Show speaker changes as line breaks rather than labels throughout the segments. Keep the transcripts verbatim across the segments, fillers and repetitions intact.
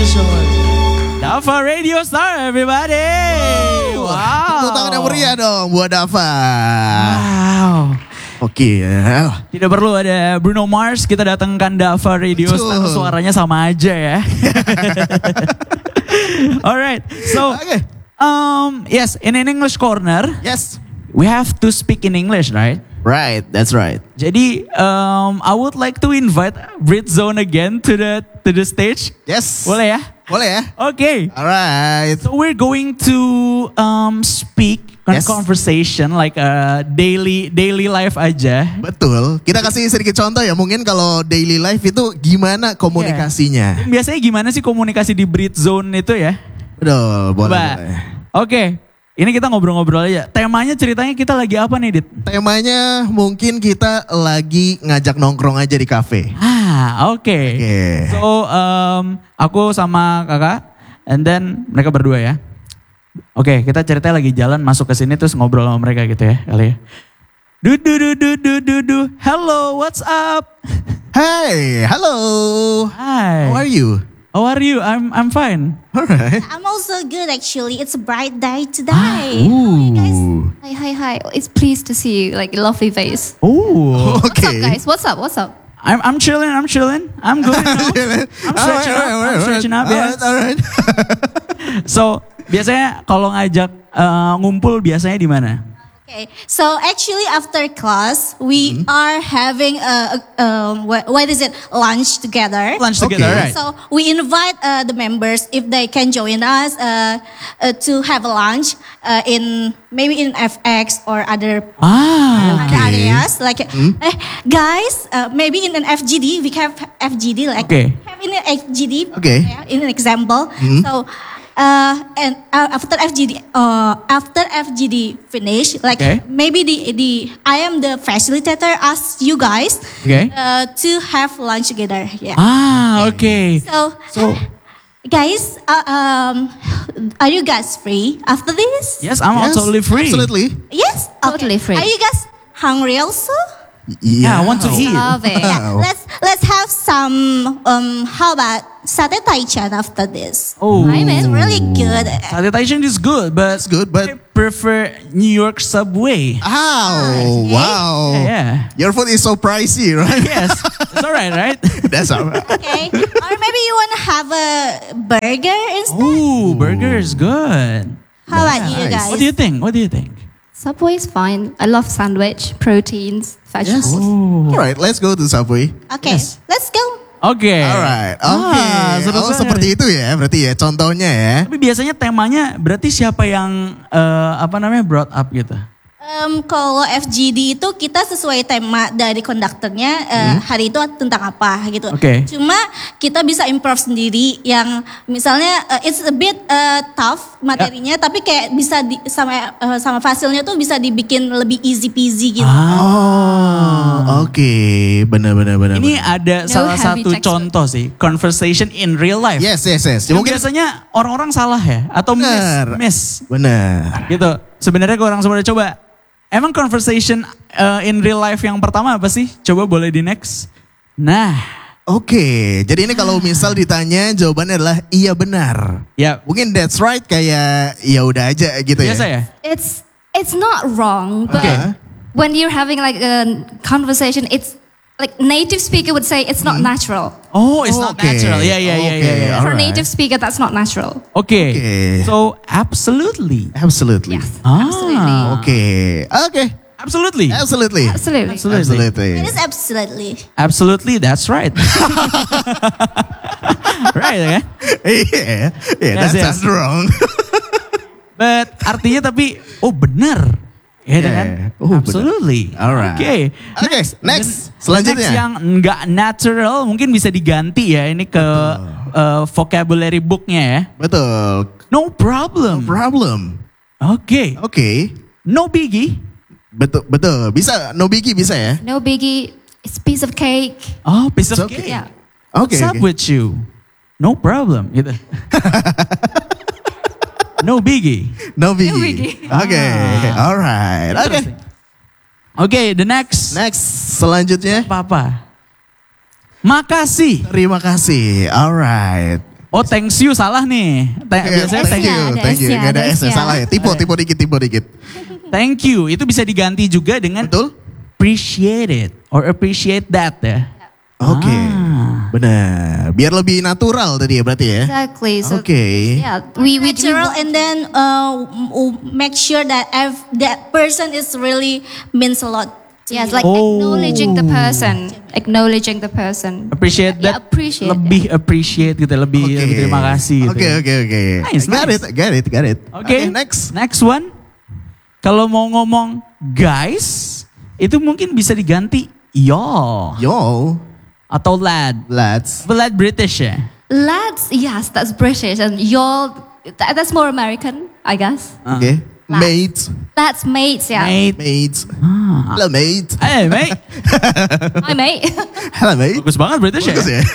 Congratulations. Dava Radio Star everybody.
Wow.
Wow.
Tepuk tangan yang meriah dong buat Dava.
Wow.
Oke ya.
Tidak perlu ada Bruno Mars, kita datangkan Dava Radio Star, suaranya sama aja ya. Alright, so
Okay.
um, yes, in an English corner,
Yes.
we have to speak in English, right?
Right, that's right.
Jadi, um, I would like to invite Brit Zone again to the to the stage.
Yes.
Boleh ya?
Boleh ya?
Okay.
Alright.
So we're going to um, speak on
Yes.
conversation like a daily daily life aja.
Betul. Kita kasih sedikit contoh ya. Mungkin kalau daily life itu gimana komunikasinya.
Biasanya gimana sih komunikasi di Brit Zone itu ya?
Betul, boleh.
Coba.
boleh.
Oke. Ini kita ngobrol-ngobrol aja. Temanya ceritanya kita lagi apa nih, Dit?
Temanya mungkin kita lagi ngajak nongkrong aja di kafe.
Ah, oke. Okay.
Oke.
So, um, aku sama kakak, and then mereka berdua ya. Oke, okay, kita ceritanya lagi jalan masuk ke sini terus ngobrol sama mereka gitu ya, kali ya. Du du du du du du du. Hello, what's up?
Hey, hello.
Hi.
How are you?
How are you? I'm I'm fine.
Alright.
I'm also good actually. It's a bright day today.
Ooh.
Hi, hi, hi. It's pleased to see you. Like a lovely face.
Oh.
What's up,
Okay.
guys? What's up? What's up?
I'm I'm chilling. I'm chilling. I'm good. You know? I'm stretching up. I'm stretching up. Yes.
Alright, alright.
So biasanya kalau ngajak uh, ngumpul biasanya di mana?
Okay, so actually after class we are having a, a um, what, what is it lunch together.
Lunch together,
Okay.
right?
So we invite uh, the members if they can join us uh, uh, to have a lunch uh, in maybe in F X or other
Ah.
other
Okay.
areas like eh, guys uh, maybe in an F G D we have F G D like
Okay.
have in an F G D
Okay.
yeah, in an example so uh, and uh, after F G D uh, after F G D finish like
Okay.
maybe the the I am the facilitator ask you guys
Okay.
uh, to have lunch together yeah
Ah, okay.
so
So-
guys uh, um are you guys free after this
Yes, I'm
Yes,
totally free.
Absolutely.
yes
Totally free.
are you guys hungry also
Yeah, I want to eat.
Love it.
yeah, let's let's have some um how about satay taichan after this.
Oh,
I'm
It's
in.
really good.
satay taichan is good, but
It's good,
I
but
prefer New York Subway.
oh wow.
Yeah,
Your food is so pricey, right?
yes, it's alright, right?
That's alright.
Okay. Or maybe you want to have a burger instead.
Ooh, burger is good.
How about you
Nice.
guys?
What do you think? What do you think?
Subway's fine. I love sandwich, proteins, vegetables.
All right, let's go to Subway.
Okay,
Yes.
let's go.
Oke.
Alright, oke.
Ah, seru
Oh,
banget.
seperti itu ya, berarti ya contohnya ya.
Tapi biasanya temanya berarti siapa yang eh, apa namanya brought up gitu?
Um, kalau F G D itu kita sesuai tema dari konduktornya uh, hari itu tentang apa gitu.
Oke.
Cuma kita bisa improve sendiri yang misalnya uh, it's a bit uh, tough materinya tapi kayak bisa di, sama uh, sama fasilnya tuh bisa dibikin lebih easy peasy gitu.
Oh, oke, benar benar benar.
Ini
benar.
ada
No
salah
heavy
satu
textbook.
contoh sih, conversation in real life.
Yes, yes, yes.
Yang
Mungkin
biasanya orang-orang salah ya atau miss,
Benar.
miss
benar.
gitu. Sebenarnya gue orang semua udah coba. Emang conversation uh, in real life yang pertama apa sih? Coba boleh di next. Nah,
Oke, jadi ini kalau misal ditanya jawabannya adalah iya benar.
ya
Mungkin that's right kayak ya udah aja gitu ya.
biasa ya.
It's it's not wrong, but
Okay.
when you're having like a conversation, it's like native speaker would say it's not natural.
Oh, it's not
Oke,
natural. Ya, ya, ya,
oke,
ya, ya.
For a
alright.
native speaker, that's not natural.
Oke.
Oke.
So, absolutely.
Absolutely.
Yes,
Ah.
absolutely,
Oke, oke,
Absolutely.
absolutely,
absolutely.
Absolutely.
absolutely.
It is absolutely.
Absolutely, that's right. Right, ya kan?
Iya, iya,
Yes,
that
yes.
sounds wrong.
But artinya tapi, oh benar. Ya
Yeah.
kan?
Oh, benar.
Absolutely.
Alright.
Oke.
Oke, next. Selanjutnya.
Next yang nggak natural mungkin bisa diganti ya. Ini ke uh, vocabulary booknya ya.
Betul.
No problem.
Problem.
Oke.
Oke.
No biggie.
Betul, betul. Bisa, no biggie bisa ya.
No biggie. It's piece of cake.
Oh, piece of
It's okay.
cake.
Yeah.
Oke.
What's up
oke.
with you? No problem. Gitu. No biggie.
No biggie.
biggie.
Oke,
Ah.
alright. Oke.
Interesting. Oke, the next.
Next, selanjutnya.
Apa-apa? Makasih.
Terima kasih. Alright.
Oh, thanks you salah nih. Te-
Iya,
biasanya
thank
thank
you,
ada
thank you.
S-nya,
Gak ada
ada
S ya,
S-nya.
salah ya. Tipe, tipe dikit, tipe dikit.
Thank you itu bisa diganti juga dengan
Betul?
appreciate it or appreciate that ya.
Oke,
Ah.
benar. Biar lebih natural tadi ya berarti ya.
Exactly. So
Oke.
yeah, we we, we
Natural and then uh, m- make sure that ev- that person is really means a lot. to
yes,
you.
like
Oh.
acknowledging the person, acknowledging the person.
Appreciate
Yeah,
that.
appreciate
lebih appreciate gitu, lebih,
Oke.
lebih terima kasih gitu.
Oke,
ya.
oke, oke.
Nice,
Got
nice.
it, got it, got it.
Oke,
next.
Next one. Kalau mau ngomong guys, itu mungkin bisa diganti y'all
Yo,
atau lad.
lads.
But lad British ya.
Lads, yes, that's British, and y'all, that, that's more American, I guess.
Oke.
Lads.
Mates,
That's mates, yeah.
Mate.
mates.
Ah.
Hello, mate.
Eh, mate.
Hi, mate.
Hello, mate.
Bagus banget British ya.
Bagus ya.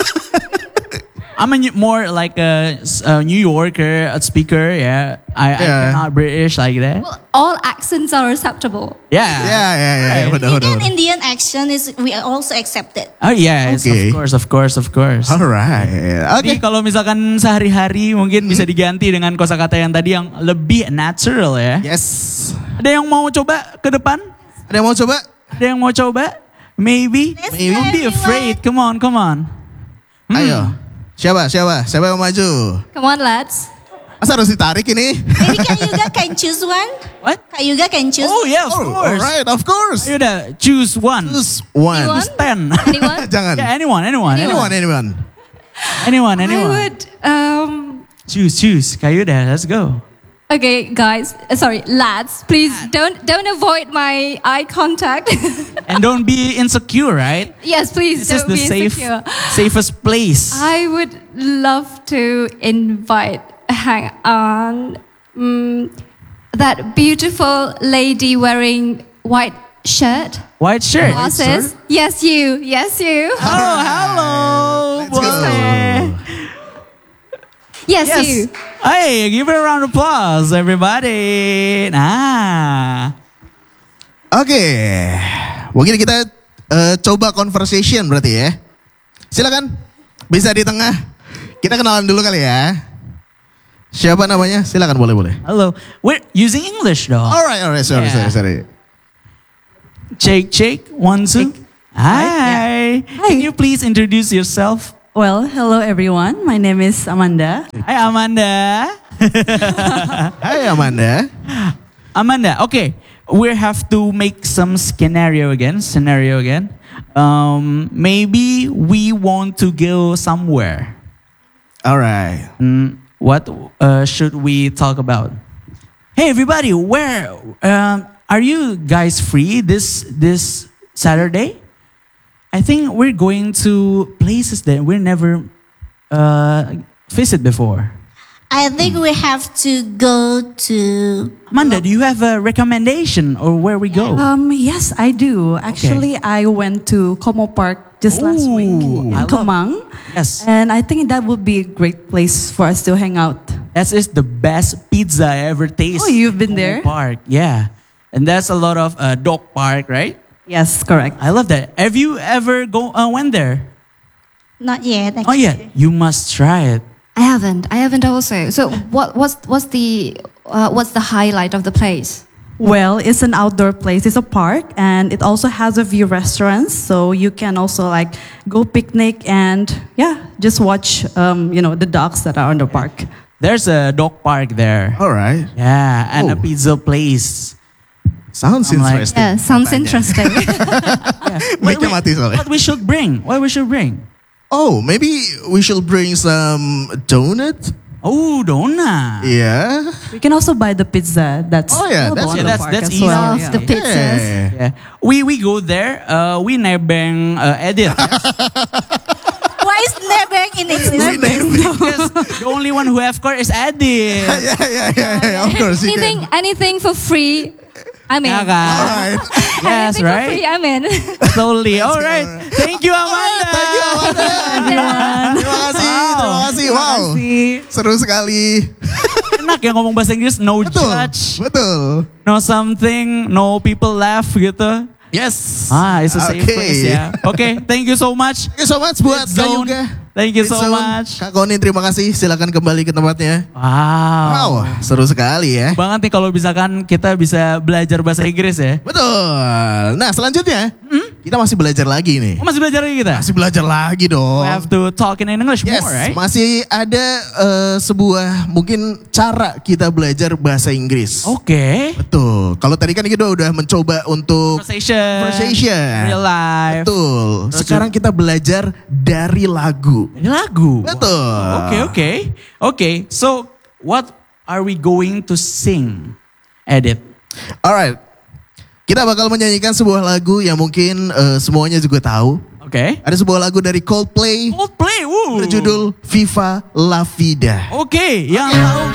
I'm a new- more like a, s- a New Yorker, a speaker, yeah. I,
Yeah.
I'm not British like that.
Well, all accents are acceptable.
Yeah.
Ya, ya, ya, ya.
Right.
Benar, benar,
Even
benar.
Indian action is we also accept it.
Oh yes,
Okay.
of course, of course, of course.
Alright. Oke.
Jadi kalau misalkan sehari-hari mungkin bisa diganti dengan kosakata yang tadi yang lebih natural ya.
Yes.
Ada yang mau coba ke depan?
Ada yang mau coba?
Ada yang mau coba? Maybe.
Let's
Maybe.
try,
Don't be
everyone.
afraid. Come on, come on. Hmm.
Ayo. Siapa, siapa? Siapa yang mau maju?
Come on, lads.
Masa harus ditarik ini?
Maybe Kak Yuga can choose one.
What?
Kak Yuga can choose.
Oh yeah, of
Oh,
course.
alright, of course.
Ayo udah, choose one.
Choose one.
Anyone?
Choose ten.
Anyone?
Jangan.
Yeah, anyone, anyone,
Anyone, anyone.
anyone, anyone.
I would. Um.
Choose, choose. Kayu dah, let's go.
Okay, guys. uh, Sorry, lads. Please don't don't avoid my eye contact.
And don't be insecure, right?
yes, please
This is
don't
the
be
safe,
insecure.
safest place.
I would love to invite. Hang on. Mm, that beautiful lady wearing white shirt,
White shirt.
glasses. Yes, you. Yes, you.
Oh, hello.
Let's go.
boy.
Yes,
Yes.
you.
Hey, give her a round of applause, everybody. Nah.
Oke. Mungkin kita eh, coba conversation berarti ya. Silakan. Bisa di tengah. Kita kenalan dulu kali ya. Siapa namanya? Silakan, boleh, boleh.
Hello. We're using English though.
Alright, alright. Sorry,
Yeah.
sorry, sorry.
Shake, shake. One, two. Hi. Can you please introduce yourself?
Well, hello everyone. My name is Amanda.
Hi, Amanda.
Hai Amanda.
Amanda, okay. We have to make some scenario again. Scenario again. Um, maybe we want to go somewhere.
Alright.
Mm, what uh, should we talk about? Hey, everybody, where um, are you guys free this this Saturday? I think we're going to places that we never uh, visit before.
I think we have to go to.
Amanda, do you have a recommendation or where we go?
Um, yes, I do. Actually, I went to Como Park just last week
Ooh, I
in
love-
Kemang,
Yes,
and I think that would be a great place for us to hang out.
that is the best pizza I ever tasted.
Oh, you've been
Como
there?
Park, yeah, and that's a lot of uh, dog park, right?
Yes, correct.
I love that. Have you ever go uh, went there?
Not yet.
Oh
Actually.
yeah, you must try it.
I haven't. I haven't also. So what? What's what's the uh, what's the highlight of the place?
Well, it's an outdoor place. It's a park, and it also has a few restaurants, so you can also like go picnic and yeah, just watch um, you know the dogs that are on the park.
There's a dog park there.
Alright.
Yeah, and a
Oh.
pizza place.
Sounds
I'm like-
interesting.
Yeah, sounds
Katanya.
interesting.
Yeah.
Mic-nya mati soalnya.
What we should bring? What we should bring?
Oh, maybe we should bring some donut?
Oh, donut.
Yeah.
You can also buy the pizza. That's
Oh, yeah,
available
that's-
on
yeah,
the
that's-
park
that's
as
easy.
well.
Love
yeah.
the pizzas.
Yeah.
Yeah, we we go there. Uh, we nebeng uh, edit.
Why is never in existence?
Because the only one who have car is Edit.
yeah, yeah, yeah, yeah, of course you
anything
can.
anything for free, I'm in.
Yeah, kan?
Alright.
Yes,
anything for free,
right?
I'm in.
Totally. All right. Thank you, Amanda.
Thank you Amanda. Terima kasih, terima kasih. Wow. Seru sekali.
Enak ya ngomong bahasa Inggris, no
Betul,
judge,
betul.
no something, no people laugh gitu.
Yes.
Ah, it's a safe
Okay.
place ya. Oke, thank you so much.
Thank you so much buat
Zone.
Kak Yuga.
Thank you so
Ritson,
much.
Kak Konin terima kasih. Silakan kembali ke tempatnya.
Wow.
Wow, seru sekali ya.
Banget nih kalau misalkan kita bisa belajar bahasa Inggris ya.
Betul. Nah selanjutnya
Hmm?
kita masih belajar lagi nih.
Oh, masih belajar lagi kita?
Masih belajar lagi dong.
We have to talk in English
Yes,
more, right?
masih ada eh, sebuah mungkin cara kita belajar bahasa Inggris.
Oke.
Betul. Kalau tadi kan kita udah mencoba untuk
Conversation.
conversation.
Real life.
Betul.
Terus
Sekarang kita belajar dari lagu.
Ini lagu.
Betul.
Oke, oke. Oke, so what are we going to sing? Edit.
Alright. Kita bakal menyanyikan sebuah lagu yang mungkin eh, semuanya juga tahu.
Oke.
Ada sebuah lagu dari Coldplay
Coldplay, woo.
berjudul Viva La Vida.
Oke, yang tahu